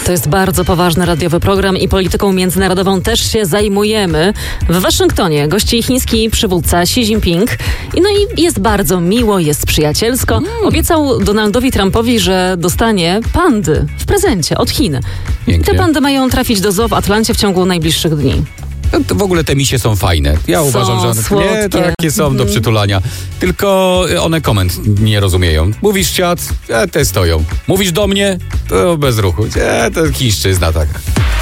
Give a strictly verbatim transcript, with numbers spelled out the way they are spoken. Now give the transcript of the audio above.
To jest bardzo poważny radiowy program i polityką międzynarodową też się zajmujemy. W Waszyngtonie gości chiński przywódca Xi Jinping. No i jest bardzo miło, jest przyjacielsko. Mm. Obiecał Donaldowi Trumpowi, że dostanie pandy w prezencie od Chin. Pięknie. Te pandy mają trafić do zoo w Atlancie w ciągu najbliższych dni. To w ogóle te misie są fajne. Ja są uważam, że one słodkie. nie takie są do przytulania. Tylko one komend nie rozumieją. Mówisz ciat, e, te stoją. Mówisz do mnie, to bez ruchu. E, to chińszczyzna taka.